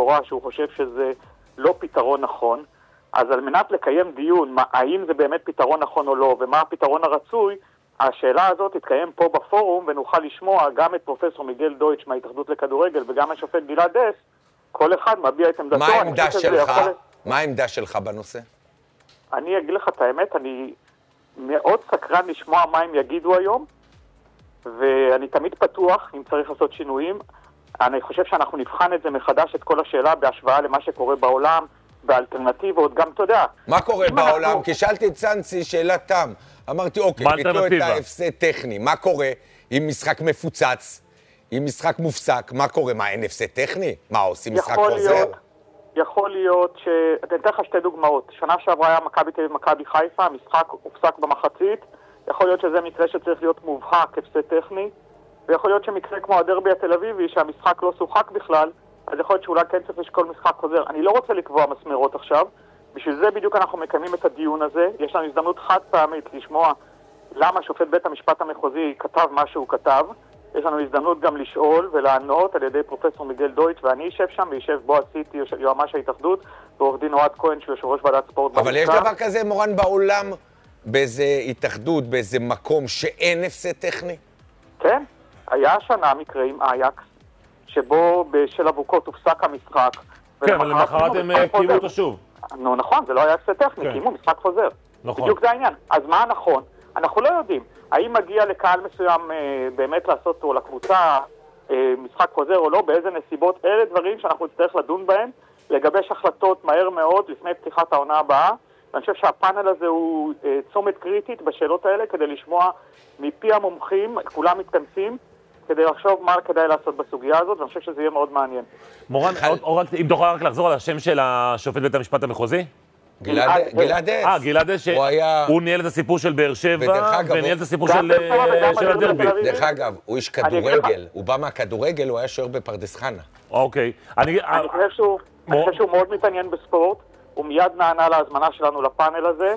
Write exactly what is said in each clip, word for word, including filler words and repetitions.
במפורש שהוא חושב שזה לא פתרון נכון, אז על מנת לקיים דיון, מה, האם זה באמת פתרון נכון או לא, ומה הפתרון הרצוי, השאלה הזאת תתקיים פה בפורום, ונוכל לשמוע גם את פרופסור מיגל דויטש מההתאחדות לכדורגל, וגם השופט גלעד דס, כל אחד מביע את עמדתו. מה העמדה שלך? יכול... מה העמדה שלך בנושא? אני אגיד לך את האמת, אני מאוד סקרן לשמוע מה הם יגידו היום, ואני תמיד פתוח אם צריך לעשות שינויים. אני חושב שאנחנו נבחן את זה מחדש, את כל השאלה, בהשוואה למה שקורה בעולם, באלטרנטיבות, גם אתה יודע. מה קורה בעולם? אנחנו... כי שאלתי את סנסי שאלת תם. אמרתי, אוקיי, ביטלו את ההפסד טכני. מה קורה עם משחק מפוצץ? עם משחק מופסק? מה קורה? מה, אין הפסד טכני? מה, עושים משחק חוזר? להיות, יכול להיות ש... אני אתן לך שתי דוגמאות. שנה שעברה היה מכבי תל אביב ומכבי חיפה, המשחק הופסק במחצית. יכול להיות שזה מקרה שצריך להיות מובהק, הפסד טכני. ויכול להיות שמקרה כמו הדרבי התל אביבי, שהמשחק לא שוחק בכלל, אז יכול להיות שאולי כן צריך לשקול משחק חוזר. אני לא רוצה לקבוע מסמרות עכשיו. בשביל זה בדיוק אנחנו מקיימים את הדיון הזה. יש לנו הזדמנות חד פעמית לשמוע למה שופט בית המשפט המחוזי כתב מה שהוא כתב. יש לנו הזדמנות גם לשאול ולענות על ידי פרופסור מיגל דויטש, ואני אשב שם, וישב בו עשיתי יועמ"ש ההתאחדות, ועורך דין אוהד כהן שהוא יושב ראש ועדת ספורט. אבל יש דבר כזה, מורן, בעולם, באיזה התאחדות, באיזה מקום שאין הפסד טכני? כן, היה השנה מקרה עם אייקס, שבו בשל אבוקות הופסק המשחק. כן, אבל למחרת הם קיימו אותו שוב. נו, נכון, זה לא היה הפסד טכני, קיימו משחק חוזר. נכון. בדיוק זה העניין. אז מה נכון? אנחנו לא יודעים. האם מגיע לקהל מסוים אה, באמת לעשות או לקבוצה אה, משחק חוזר או לא, באיזה נסיבות? אלה דברים שאנחנו נצטרך לדון בהם, לגבש החלטות מהר מאוד לפני פתיחת העונה הבאה. ואני חושב שהפאנל הזה הוא אה, צומת קריטית בשאלות האלה, כדי לשמוע מפי המומחים, כולם מתכנסים, כדי לחשוב מה כדאי לעשות בסוגיה הזאת, ואני חושב שזה יהיה מאוד מעניין. מורן, אם תוכל רק לחזור על השם של השופט בית המשפט המחוזי? גלעד דס. אה, גלעד דס, שהוא ניהל את הסיפור של באר שבע, וניהל את הסיפור של הדרבי. דרך אגב, הוא איש כדורגל, הוא בא מהכדורגל, הוא היה שוער בפרדס חנה. אוקיי. אני חושב שהוא מאוד מתעניין בספורט, הוא מיד נענה להזמנה שלנו לפאנל הזה.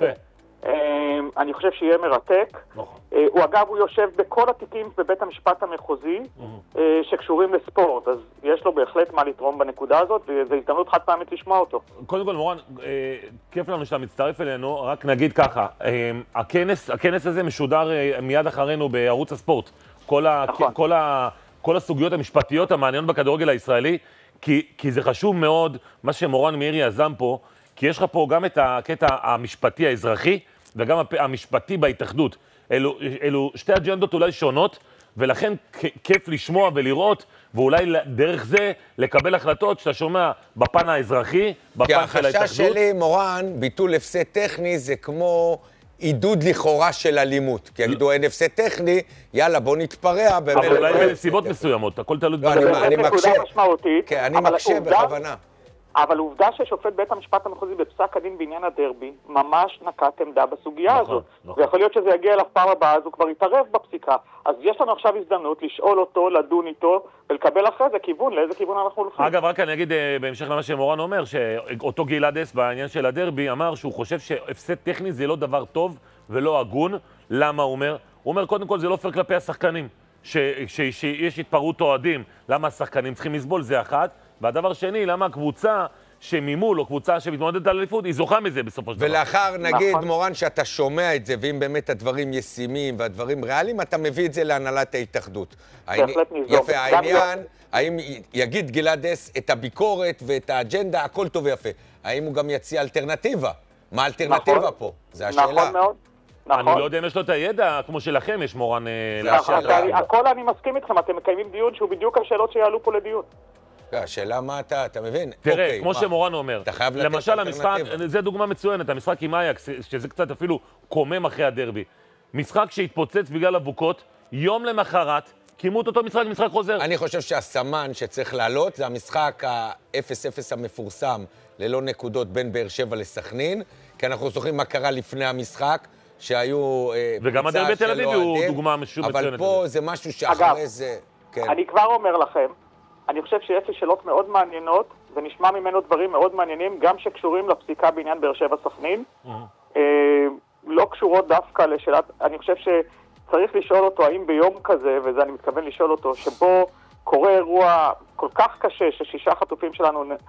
אני חושב שיהיה מרתק. הוא אגב, הוא יושב בכל התיקים בבית המשפט המחוזי שקשורים לספורט, אז יש לו בהחלט מה לתרום בנקודה הזאת, וזו הזדמנות חד פעמית לשמוע אותו. קודם כל, מורן, כיף לנו שאתה מצטרף אלינו, רק נגיד ככה, הכנס, הכנס הזה משודר מיד אחרינו בערוץ הספורט. כל ה, כל ה, כל הסוגיות המשפטיות המעניינות בכדורגל הישראלי, כי, כי זה חשוב מאוד מה שמורן מאירי יזם פה, כי יש לך פה גם את הקטע המשפטי האזרחי, וגם המשפטי בהתאחדות. אלו, אלו שתי אג'נדות אולי שונות, ולכן כיף לשמוע ולראות, ואולי דרך זה לקבל החלטות שאתה שומע בפן האזרחי, בפן של ההתאחדות. כי החשש שלי, מורן, ביטול הפסד טכני זה כמו עידוד לכאורה של אלימות. כי יגידו אין הפסד טכני, יאללה בוא נתפרע. אבל אולי בנסיבות מסוימות, הכל תלוי בנסיבות. אני מקשה, אני מקשה בכוונה. אבל העובדה ששופט בית המשפט המחוזי בפסק הדין בעניין הדרבי ממש נקט עמדה בסוגיה נכון, הזאת. נכון. ויכול להיות שזה יגיע אליו פעם הבאה, אז הוא כבר יתערב בפסיקה. אז יש לנו עכשיו הזדמנות לשאול אותו, לדון איתו, ולקבל אחרי זה כיוון, לאיזה כיוון אנחנו הולכים. אגב, רק אני אגיד בהמשך למה שמורן אומר, שאותו גלעד דס בעניין של הדרבי אמר שהוא חושב שהפסד טכני זה לא דבר טוב ולא הגון. למה הוא אומר? הוא אומר, קודם כל זה לא פייר כלפי השחקנים. שיש התפרעות אוהדים, למה השחקנים צריכים לסבול, זה אחת. והדבר שני, למה הקבוצה שממול או קבוצה שמתמודדת על אליפות, היא זוכה מזה בסופו של דבר. ולאחר, נגיד, מורן, שאתה שומע את זה, ואם באמת הדברים ישימים והדברים ריאליים, אתה מביא את זה להנהלת ההתאחדות. יפה, העניין, האם יגיד גלעד דס את הביקורת ואת האג'נדה, הכל טוב ויפה. האם הוא גם יציע אלטרנטיבה? מה האלטרנטיבה פה? זה השאלה. נכון מאוד. אני לא יודע אם יש לו את הידע, כמו שלכם יש, מורן. הכל אני מסכים איתכם, אתם מקיימים דיון שהוא בדיוק השאלות שיעלו פה לדיון. השאלה מה אתה, אתה מבין? תראה, כמו שמורן אומר, למשל המשחק, זה דוגמה מצוינת, המשחק עם אייקס, שזה קצת אפילו קומם אחרי הדרבי. משחק שהתפוצץ בגלל אבוקות, יום למחרת, קימו את אותו משחק, משחק חוזר. אני חושב שהסמן שצריך לעלות זה המשחק ה-אפס אפס המפורסם, ללא נקודות בין באר שבע לסכנין, כי אנחנו זוכרים מה קרה לפני המשחק, שהיו וגם הדרבי תל אביב הוא דוגמה מצוינת. אבל פה זה משהו שאחרי זה... אני כבר אומר לכם, אני חושב שיש לי שאלות מאוד מעניינות, ונשמע ממנו דברים מאוד מעניינים, גם שקשורים לפסיקה בעניין באר שבע סכנין. לא קשורות דווקא לשאלת, אני חושב שצריך לשאול אותו, האם ביום כזה, וזה אני מתכוון לשאול אותו, שבו קורה אירוע כל כך קשה, ששישה חטופים שלנו